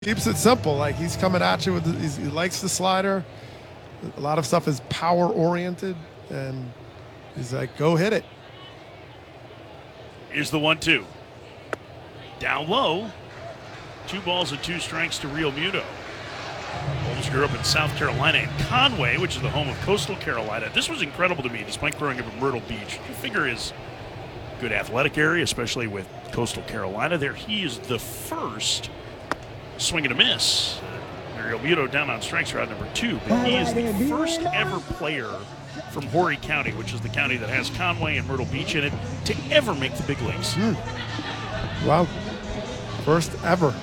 keeps it simple. Like, he's coming at you with he likes the slider. A lot of stuff is power oriented, and he's like, go hit it. Here's the 1-2. Down low. 2 balls and 2 strikes to Real Muto. Holmes grew up in South Carolina in Conway, which is the home of Coastal Carolina. This was incredible to me, despite growing up in Myrtle Beach. You figure is good athletic area, especially with Coastal Carolina. There, he is the first swing and a miss. Real Muto down on strikes route number 2, but he is the first ever player from Horry County, which is the county that has Conway and Myrtle Beach in it, to ever make the big leagues. Wow. First ever.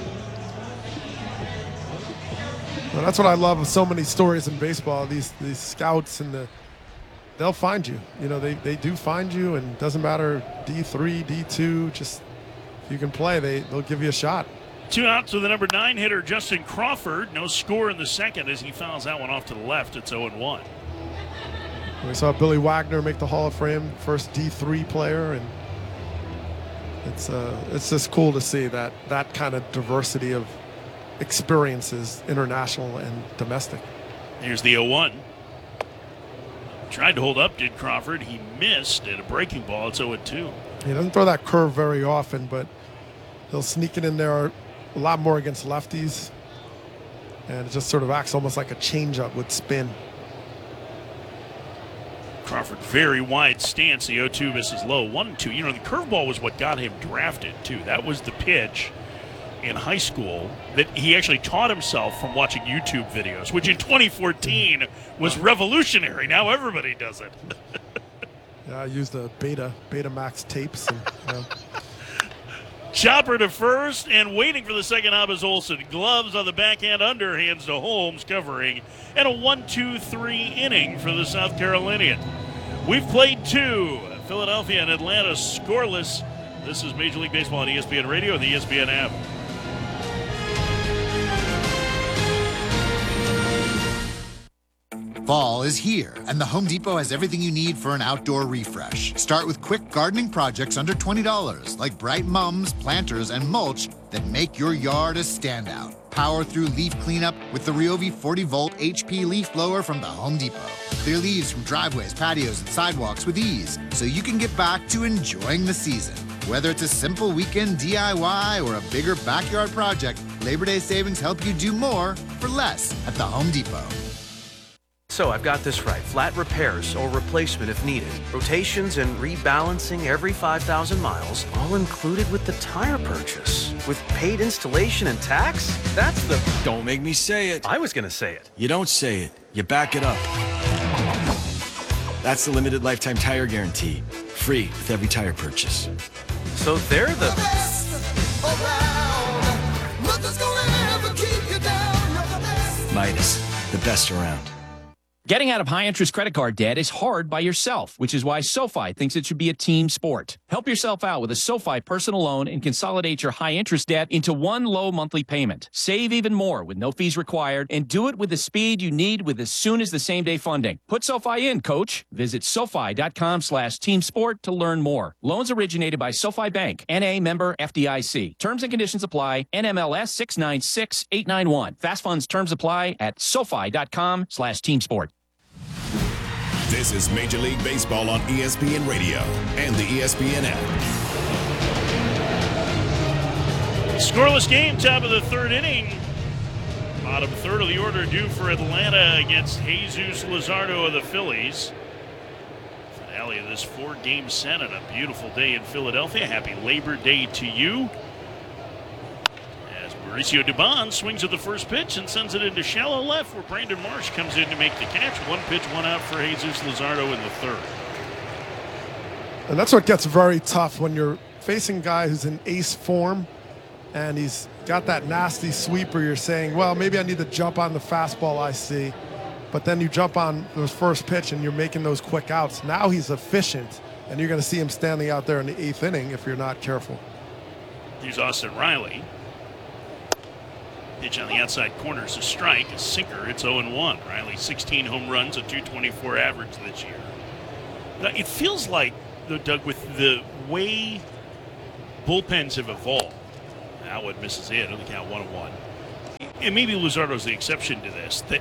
Well, that's what I love of so many stories in baseball. These scouts and they'll find you. You know, they do find you, and it doesn't matter D3, D2, just if you can play, they'll give you a shot. 2 outs to the number 9 hitter, Justin Crawford. No score in the second as he fouls that one off to the left. It's 0-1. We saw Billy Wagner make the Hall of Fame, first D3 player, and it's just cool to see that kind of diversity of experiences, international and domestic. Here's the 0-1. Tried to hold up, did Crawford. He missed at a breaking ball. It's 0-2. He doesn't throw that curve very often, but he'll sneak it in there a lot more against lefties, and it just sort of acts almost like a changeup with spin. Crawford, very wide stance. The 0-2 misses low. 1-2. You know, the curveball was what got him drafted, too. That was the pitch in high school that he actually taught himself from watching YouTube videos, which in 2014 was revolutionary. Now everybody does it. Yeah, I used the Betamax tapes. And, Chopper to first, and waiting for the second hop is Olson. Gloves on the backhand, underhands to Holmes, covering, and a 1-2-3 inning for the South Carolinian. We've played 2. Philadelphia and Atlanta scoreless. This is Major League Baseball on ESPN Radio and the ESPN app. Fall is here, and the Home Depot has everything you need for an outdoor refresh. Start with quick gardening projects under $20, like bright mums, planters, and mulch that make your yard a standout. Power through leaf cleanup with the Ryobi 40-volt HP leaf blower from the Home Depot. Clear leaves from driveways, patios, and sidewalks with ease, so you can get back to enjoying the season. Whether it's a simple weekend DIY or a bigger backyard project, Labor Day savings help you do more for less at the Home Depot. So I've got this right. Flat repairs or replacement if needed. Rotations and rebalancing every 5,000 miles, all included with the tire purchase. With paid installation and tax? That's the... Don't make me say it. I was going to say it. You don't say it. You back it up. That's the limited lifetime tire guarantee. Free with every tire purchase. So they're the... Midas, the best around. Getting out of high-interest credit card debt is hard by yourself, which is why SoFi thinks it should be a team sport. Help yourself out with a SoFi personal loan and consolidate your high-interest debt into one low monthly payment. Save even more with no fees required, and do it with the speed you need with as soon as the same-day funding. Put SoFi in, coach. Visit SoFi.com/teamsport to learn more. Loans originated by SoFi Bank, N.A. member FDIC. Terms and conditions apply. NMLS 696891. Fast funds terms apply at SoFi.com/teamsport. This is Major League Baseball on ESPN Radio and the ESPN app. Scoreless game, top of the third inning. Bottom third of the order due for Atlanta against Jesus Luzardo of the Phillies. Finale of this 4-game set on a beautiful day in Philadelphia. Happy Labor Day to you. As Mauricio Dubon swings at the first pitch and sends it into shallow left, where Brandon Marsh comes in to make the catch. 1 pitch, 1 out for Jesus Luzardo in the third. And that's what gets very tough when you're facing a guy who's in ace form and he's got that nasty sweeper. You're saying, well, maybe I need to jump on the fastball I see. But then you jump on those first pitch and you're making those quick outs. Now he's efficient, and you're going to see him standing out there in the 8th inning if you're not careful. Here's Austin Riley. Pitch on the outside corner is a strike, a sinker. It's 0-1. Riley 16 home runs, a .224 average this year. Now, it feels like, though, Doug, with the way bullpens have evolved, Atwood misses it on the count 1-1. and maybe Luzardo's the exception to this, that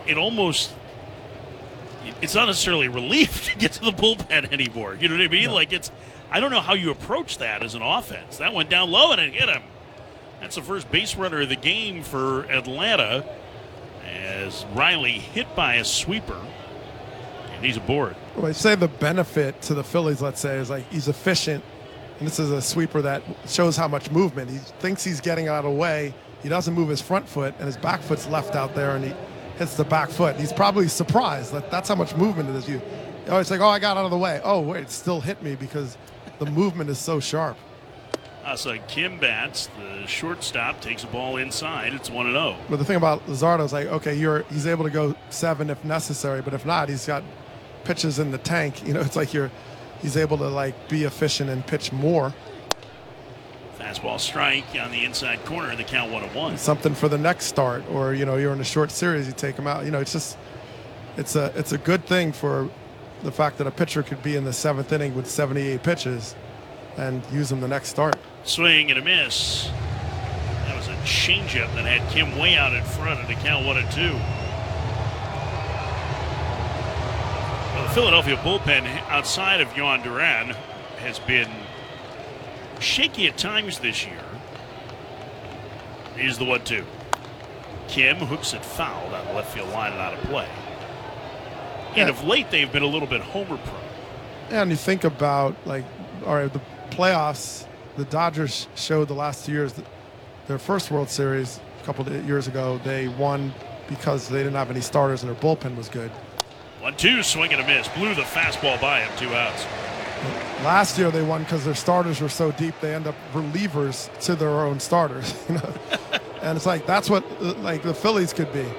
it's not necessarily a relief to get to the bullpen anymore. You know what I mean? No. I don't know how you approach that as an offense. That went down low and it hit him. That's the first base runner of the game for Atlanta as Riley hit by a sweeper, and he's aboard. Well, I say the benefit to the Phillies, let's say, is like he's efficient, and this is a sweeper that shows how much movement. He thinks he's getting out of the way. He doesn't move his front foot, and his back foot's left out there, and he hits the back foot. He's probably surprised that that's how much movement it is. It's like, I got out of the way. Oh, wait, it still hit me because the movement is so sharp. So Kim bats, the shortstop, takes a ball inside. It's 1-0. But the thing about Luzardo is like, okay, he's able to go 7 if necessary, but if not, he's got pitches in the tank. It's like he's able to like be efficient and pitch more. Fastball strike on the inside corner, the count 1-1. Something for the next start, or you're in a short series, you take him out. It's a good thing for the fact that a pitcher could be in the 7th inning with 78 pitches and use him the next start. Swing and a miss. That was a changeup that had Kim way out in front at the count 1-2. Well, the Philadelphia bullpen outside of Yohan Duran has been shaky at times this year. Here's the 1-2. Kim hooks it foul down the left field line and out of play. And of late, they've been a little bit homer prone. And you think about the playoffs. The Dodgers showed the last 2 years that their first World Series a couple of years ago, they won because they didn't have any starters and their bullpen was good. 1-2, swing and a miss. Blew the fastball by him, 2 outs. Last year they won because their starters were so deep they end up relievers to their own starters. And it's like that's what the Phillies could be.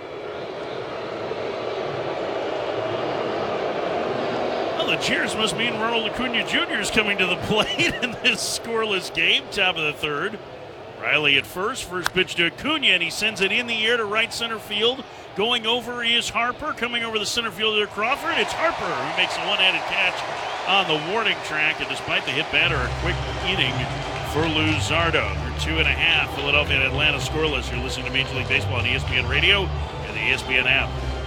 The cheers must mean Ronald Acuna Jr. is coming to the plate in this scoreless game. Top of the third. Riley at first pitch to Acuna, and he sends it in the air to right center field. Going over is Harper. Coming over the center fielder Crawford. It's Harper who makes a one-handed catch on the warning track. And despite the hit batter, a quick inning for Luzardo. For 2.5, Philadelphia and Atlanta scoreless. You're listening to Major League Baseball on ESPN Radio and the ESPN app.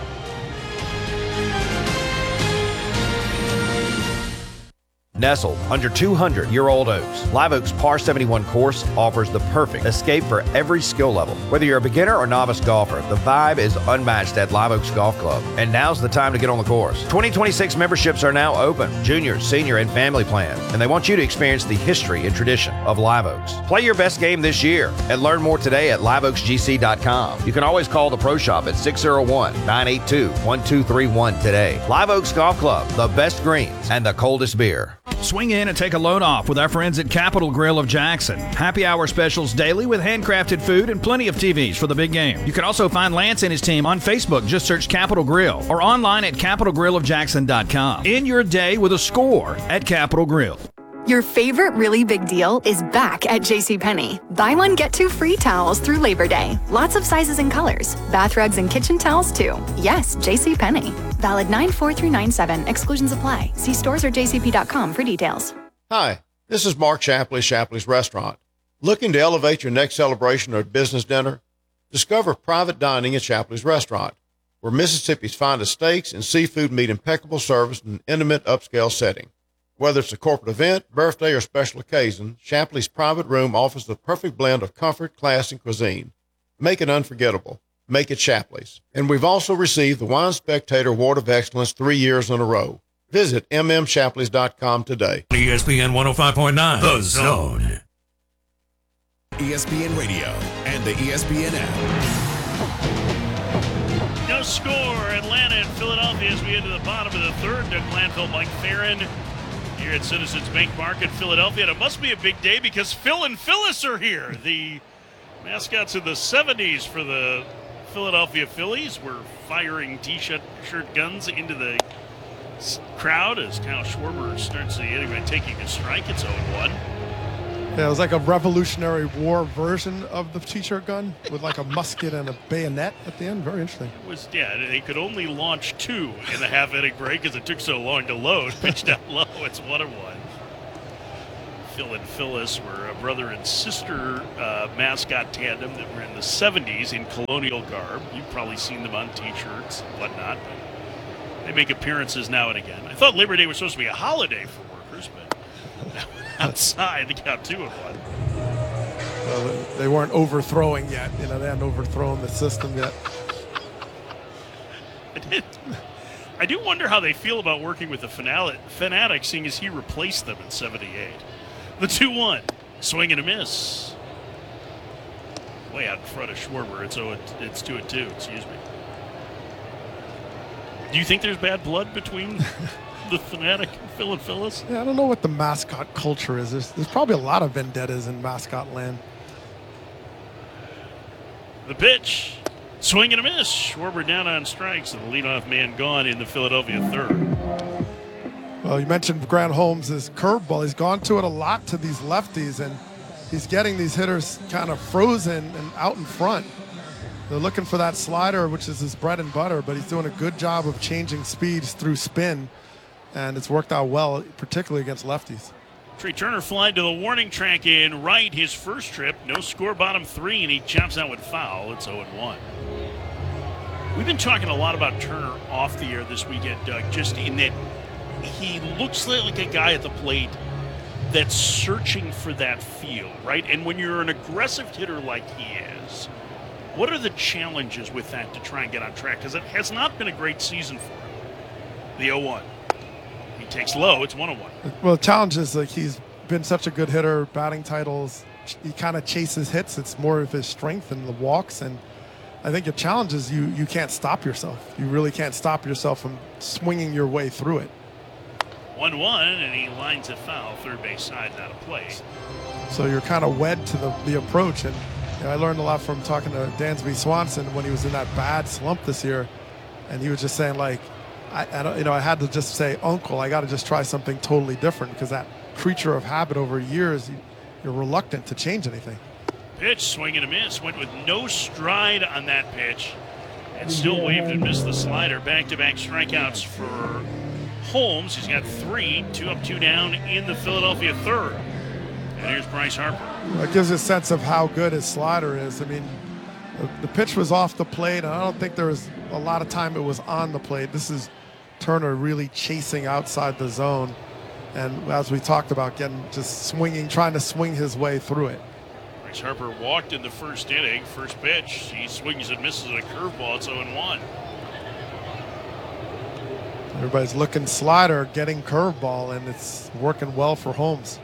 Nestled under 200-year-old oaks, Live Oak's Par 71 course offers the perfect escape for every skill level. Whether you're a beginner or novice golfer, the vibe is unmatched at Live Oaks Golf Club. And now's the time to get on the course. 2026 memberships are now open, junior, senior, and family plan. And they want you to experience the history and tradition of Live Oaks. Play your best game this year and learn more today at liveoaksgc.com. You can always call the Pro Shop at 601-982-1231 today. Live Oaks Golf Club, the best greens and the coldest beer. Swing in and take a load off with our friends at Capital Grill of Jackson. Happy hour specials daily with handcrafted food and plenty of TVs for the big game. You can also find Lance and his team on Facebook. Just search Capital Grill or online at capitalgrillofjackson.com. In your day with a score at Capital Grill. Your favorite really big deal is back at JCPenney. Buy one, get 2 free towels through Labor Day. Lots of sizes and colors. Bath rugs and kitchen towels too. Yes, JCPenney. Valid 9/4/97. Exclusions apply. See stores or jcp.com for details. Hi, this is Mark Shapley, Shapley's Restaurant. Looking to elevate your next celebration or business dinner? Discover private dining at Shapley's Restaurant, where Mississippi's finest steaks and seafood meet impeccable service in an intimate upscale setting. Whether it's a corporate event, birthday, or special occasion, Shapley's private room offers the perfect blend of comfort, class, and cuisine. Make it unforgettable. Make it Shapley's. And we've also received the Wine Spectator Award of Excellence 3 years in a row. Visit mmshapleys.com today. ESPN 105.9, The Zone. ESPN Radio and the ESPN app. No score. Atlanta and Philadelphia as we enter the bottom of the third. Doug Glanville, Mike Farron here at Citizens Bank Market, Philadelphia. And it must be a big day because Phil and Phyllis are here. The mascots of the 70s for the Philadelphia Phillies were firing T-shirt guns into the crowd as Kyle Schwarber starts the inning by taking a strike. It's 0-1. Yeah, it was like a Revolutionary War version of the T-shirt gun with like a musket and a bayonet at the end. Very interesting. It was, yeah, they could only launch 2 in the half-inning break because it took so long to load. Pitch down low, it's 1-1. Phil and Phyllis were a brother and sister mascot tandem that were in the 70s in colonial garb. You've probably seen them on T-shirts and whatnot, but they make appearances now and again. I thought Labor Day was supposed to be a holiday for workers, but outside they got 2 in 1. Well, they weren't overthrowing yet. They hadn't overthrown the system yet. I do wonder how they feel about working with the Fanatic, seeing as he replaced them in 78. The 2-1. Swing and a miss. Way out in front of Schwarber. It's 2-2, excuse me. Do you think there's bad blood between the Fanatic and Phil and Phyllis? Yeah, I don't know what the mascot culture is. There's probably a lot of vendettas in mascot land. The pitch. Swing and a miss. Schwarber down on strikes, and the leadoff man gone in the Philadelphia third. Well, you mentioned Grant Holmes' curveball. He's gone to it a lot to these lefties, and he's getting these hitters kind of frozen and out in front. They're looking for that slider, which is his bread and butter, but he's doing a good job of changing speeds through spin, and it's worked out well, particularly against lefties. Trey Turner flying to the warning track in right, his first trip. No score, bottom 3, and he chops out with foul. It's 0-1. We've been talking a lot about Turner off the air this weekend, Doug, just in that he looks like a guy at the plate that's searching for that feel, right? And when you're an aggressive hitter like he is, what are the challenges with that to try and get on track? Because it has not been a great season for him. The 0-1. He takes low. It's 1-1. Well, the challenge is like he's been such a good hitter, batting titles. He kind of chases hits. It's more of his strength and the walks. And I think the challenge is you can't stop yourself. You really can't stop yourself from swinging your way through it. 1-1, and he lines it foul, third base side, not a play. So you're kind of wed to the approach. And I learned a lot from talking to Dansby Swanson when he was in that bad slump this year. And he was just saying, like, I had to just say, Uncle, I got to just try something totally different, because that creature of habit over years, you're reluctant to change anything. Pitch, swing and a miss. Went with no stride on that pitch and still waved and missed the slider. Back-to-back strikeouts for Holmes. He's got 3, 2 up, 2 down in the Philadelphia third. And here's Bryce Harper. It gives a sense of how good his slider is. I mean, the pitch was off the plate, and I don't think there was a lot of time it was on the plate. This is Turner really chasing outside the zone. And as we talked about, trying to swing his way through it. Bryce Harper walked in the first inning. First pitch, he swings and misses a curveball. It's 0-1. Everybody's looking slider, getting curveball, and it's working well for Holmes.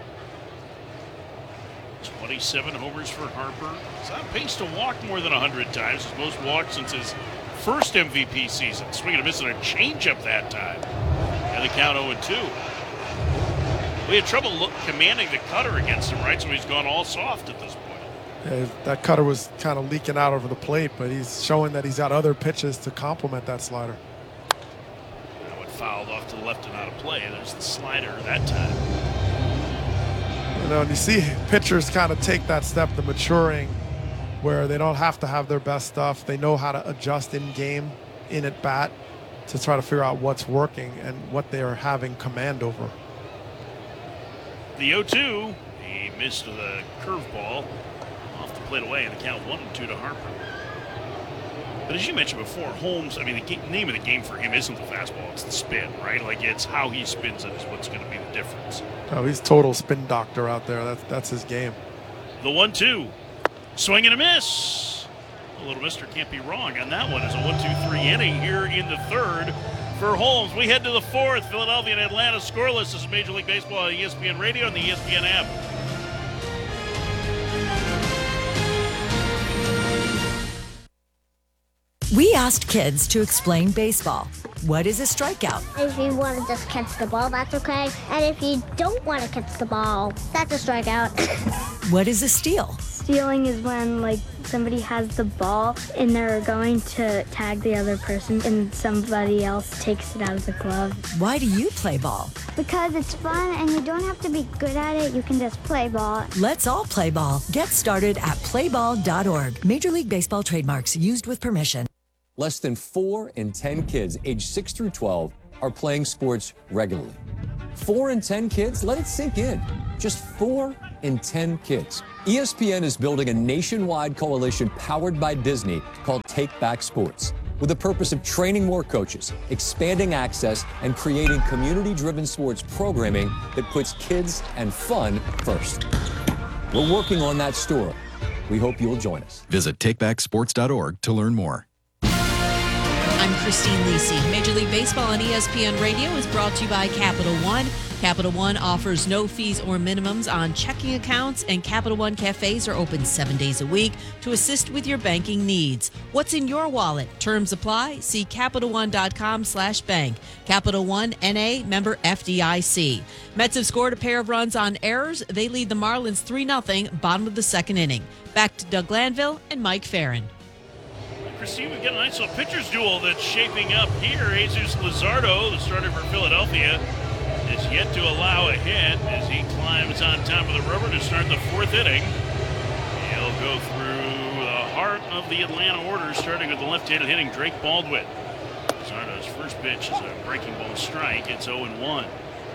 27 homers for Harper. He's on pace to walk more than 100 times. His most walked since his first MVP season. Swinging and missing a changeup that time. And the count 0-2. We had trouble commanding the cutter against him, right? So he's gone all soft at this point. Yeah, that cutter was kind of leaking out over the plate, but he's showing that he's got other pitches to complement that slider. That one fouled off to the left and out of play. There's the slider that time. And you see pitchers kind of take that step, the maturing, where they don't have to have their best stuff. They know how to adjust in game, in at bat, to try to figure out what's working and what they are having command over. The 0-2, he missed the curveball off the plate away, and the count 1-2 to Harper. But as you mentioned before, Holmes, I mean, the name of the game for him isn't the fastball, it's the spin, right? Like, it's how he spins it is what's going to be the difference. Oh, he's total spin doctor out there. That's his game. The 1-2, swing and a miss. A little mister can't be wrong on that one. It's a 1-2-3 inning here in the third for Holmes. We head to the fourth. Philadelphia and Atlanta scoreless. This is Major League Baseball on ESPN Radio and the ESPN app. We asked kids to explain baseball. What is a strikeout? If you want to just catch the ball, that's okay. And if you don't want to catch the ball, that's a strikeout. What is a steal? Stealing is when, somebody has the ball and they're going to tag the other person and somebody else takes it out of the glove. Why do you play ball? Because it's fun and you don't have to be good at it. You can just play ball. Let's all play ball. Get started at playball.org. Major League Baseball trademarks used with permission. Less than 4 in 10 kids aged 6 through 12 are playing sports regularly. 4 in 10 kids, let it sink in. Just 4 in 10 kids. ESPN is building a nationwide coalition powered by Disney called Take Back Sports, with the purpose of training more coaches, expanding access, and creating community-driven sports programming that puts kids and fun first. We're working on that story. We hope you'll join us. Visit takebacksports.org to learn more. I'm Christine Lisi. Major League Baseball on ESPN Radio is brought to you by Capital One. Capital One offers no fees or minimums on checking accounts, and Capital One cafes are open 7 days a week to assist with your banking needs. What's in your wallet? Terms apply. See CapitalOne.com/bank. Capital One, N.A., member FDIC. Mets have scored a pair of runs on errors. They lead the Marlins 3-0, bottom of the second inning. Back to Doug Glanville and Mike Farron. Christine, we've got a nice little pitcher's duel that's shaping up here. Jesus Luzardo, the starter for Philadelphia, is yet to allow a hit as he climbs on top of the rubber to start the fourth inning. He'll go through the heart of the Atlanta order, starting with the left-handed hitting Drake Baldwin. Luzardo's first pitch is a breaking ball strike. It's 0-1.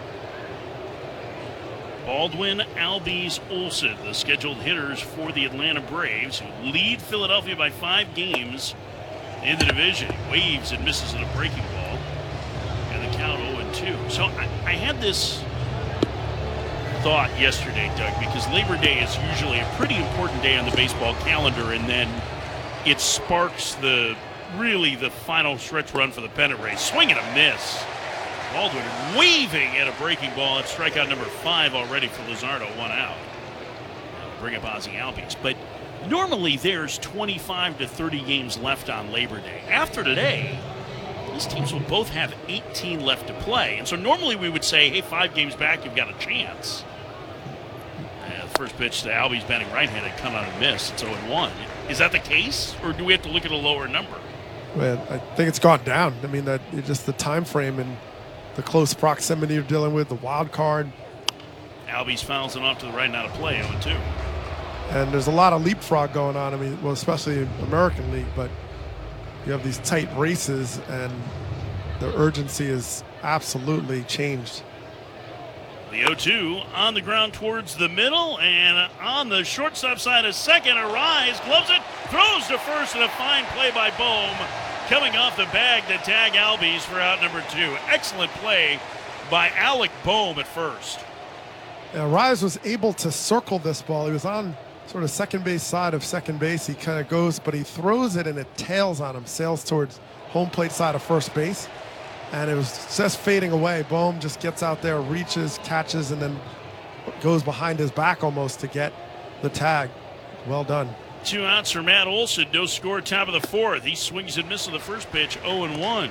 Baldwin, Albies, Olsen, the scheduled hitters for the Atlanta Braves, who lead Philadelphia by 5 games in the division. Waves and misses at a breaking ball, and the count 0-2. So I had this thought yesterday, Doug, because Labor Day is usually a pretty important day on the baseball calendar, and then it sparks the final stretch run for the pennant race. Swing and a miss. Baldwin waving at a breaking ball at strikeout number 5 already for Luzardo, 1 out. Bring up Ozzie Albies. But normally there's 25 to 30 games left on Labor Day. After today, these teams will both have 18 left to play. And so normally we would say, hey, 5 games back, you've got a chance. First pitch to Albies, batting right-handed, come out and miss. It's 0-1. Is that the case, or do we have to look at a lower number? Well, I think it's gone down. I mean, that just the time frame and the close proximity you're dealing with, the wild card. Albies fouls it off to the right and out of play, 0-2. And there's a lot of leapfrog going on. I mean, well, especially in American League, but you have these tight races, and the urgency is absolutely changed. The 0-2 on the ground towards the middle, and on the shortstop side of second, Arise gloves it, throws to first, and a fine play by Bohm. Coming off the bag to tag Albies for out number 2. Excellent play by Alec Bohm at first. Yeah, Rise was able to circle this ball. He was on sort of second base side of second base. He kind of goes, but he throws it and it tails on him, sails towards home plate side of first base. And it was just fading away. Bohm just gets out there, reaches, catches, and then goes behind his back almost to get the tag. Well done. 2 outs for Matt Olson. No score, top of the 4th. He swings and misses the first pitch, 0-1.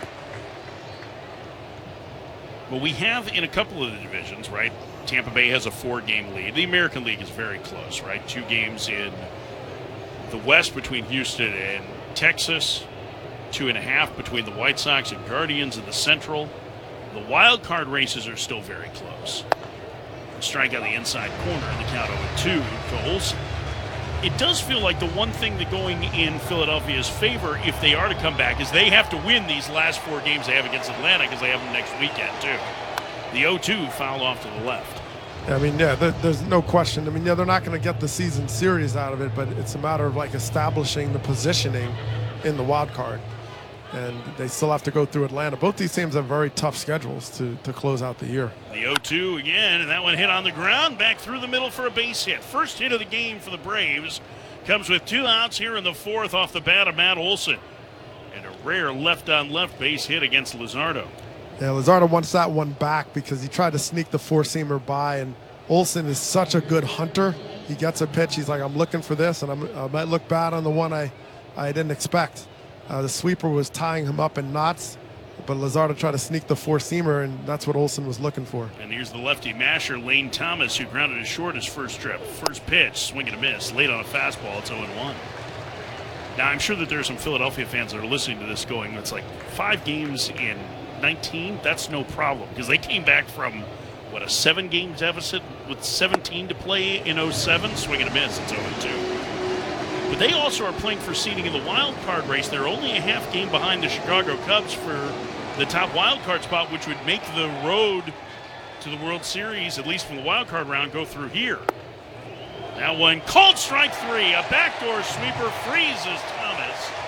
Well, we have in a couple of the divisions, right? Tampa Bay has a 4-game lead. The American League is very close, right? 2 games in the West between Houston and Texas. 2.5 between the White Sox and Guardians in the Central. The wild card races are still very close. Strike on the inside corner, and the count 0-2 to Olsen. It does feel like the one thing that going in Philadelphia's favor, if they are to come back, is they have to win these last 4 games they have against Atlanta, because they have them next weekend too. The 0-2 fouled off to the left. I mean, yeah, there's no question. I mean, yeah, they're not going to get the season series out of it, but it's a matter of like establishing the positioning in the wild card. And they still have to go through Atlanta. Both these teams have very tough schedules to close out the year. The 0-2 again, and that one hit on the ground, back through the middle for a base hit. First hit of the game for the Braves. Comes with 2 outs here in the 4th off the bat of Matt Olson. And a rare left-on-left base hit against Luzardo. Yeah, Luzardo wants that one back because he tried to sneak the 4-seamer by, and Olson is such a good hunter. He gets a pitch, he's like, I'm looking for this, and I might look bad on the one I didn't expect. The sweeper was tying him up in knots, but Luzardo tried to sneak the 4-seamer, and that's what Olson was looking for. And here's the lefty masher, Lane Thomas, who grounded his short his first trip. First pitch, swing and a miss, late on a fastball, it's 0-1. Now, I'm sure that there are some Philadelphia fans that are listening to this going, it's like 5 games in 19, that's no problem, because they came back from, a 7-game deficit with 17 to play in 07, swing and a miss, it's 0-2. But they also are playing for seeding in the wild card race. They're only a half game behind the Chicago Cubs for the top wild card spot, which would make the road to the World Series, at least from the wild card round, go through here. That one called strike 3. A backdoor sweeper freezes Thomas.